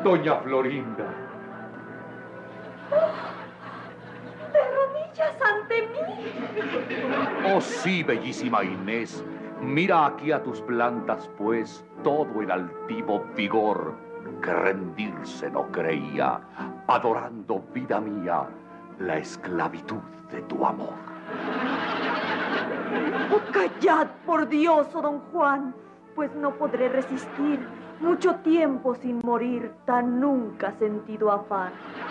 Doña Florinda. ¿Te rodillas ante mí? Oh, sí, bellísima Inés. Mira aquí a tus plantas, pues, todo el altivo vigor que rendirse no creía, adorando, vida mía, la esclavitud de tu amor. Oh, callad, por Dios, oh don Juan, pues no podré resistir mucho tiempo sin morir tan nunca sentido afán.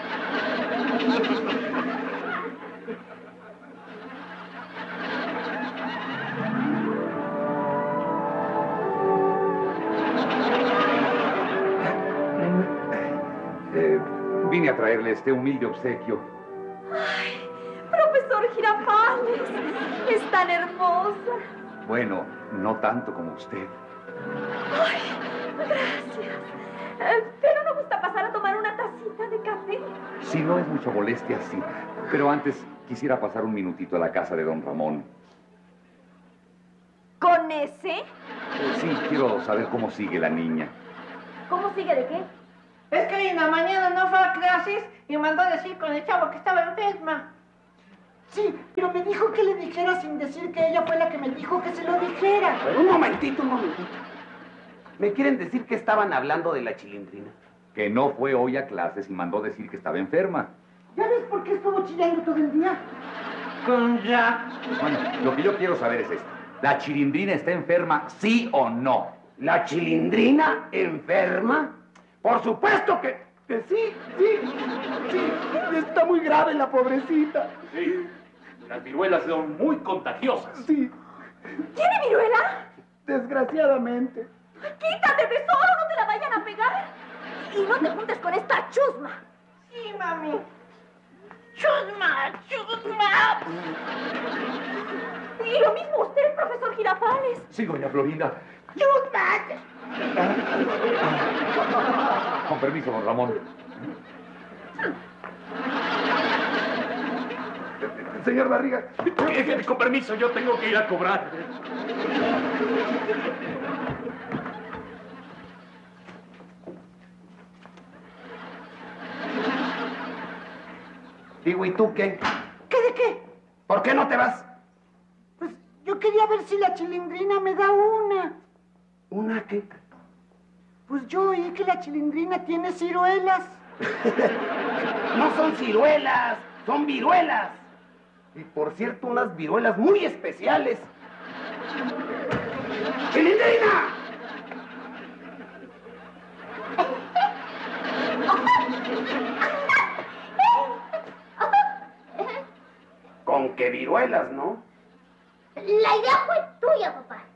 Vine a traerle este humilde obsequio. Ay, profesor Girafales, es tan hermosa. Bueno, no tanto como usted. Ay, gracias. Pero no gusta pasar a tomar una tacita de café. Si no es mucha molestia, sí. Pero antes quisiera pasar un minutito a la casa de don Ramón. ¿Con ese? Sí, quiero saber cómo sigue la niña. ¿Cómo sigue de qué? Es que hoy en la mañana no fue a clases y mandó a decir con el chavo que estaba enferma. Sí, pero me dijo que le dijera sin decir que ella fue la que me dijo que se lo dijera. Pero un momentito. ¿Me quieren decir que estaban hablando de la Chilindrina? Que no fue hoy a clases y mandó decir que estaba enferma. ¿Ya ves por qué estuvo chillando todo el día? Con Jack. Bueno, lo que yo quiero saber es esto. ¿La Chilindrina está enferma, sí o no? ¿La Chilindrina enferma? Por supuesto que sí. Está muy grave la pobrecita. Sí, las viruelas son muy contagiosas. Sí, ¿Tiene viruela? desgraciadamente. Quítate, tesoro, no te la vayan a pegar. Y no te juntes con esta chusma. Sí, mami. Chusma. Y lo mismo usted, profesor Girafales. Sí, doña Florinda. Chusma. Con permiso, don Ramón. Señor Barriga. Con permiso, yo tengo que ir a cobrar. Digo, ¿y tú qué? ¿Qué de qué? ¿Por qué no te vas? Pues yo quería ver si la Chilindrina me da una. ¿Una qué? Pues yo oí que la Chilindrina tiene ciruelas. No son ciruelas, son viruelas. Y por cierto, unas viruelas muy especiales. ¡Chilindrina! Con que viruelas, ¿no? La idea fue tuya, papá.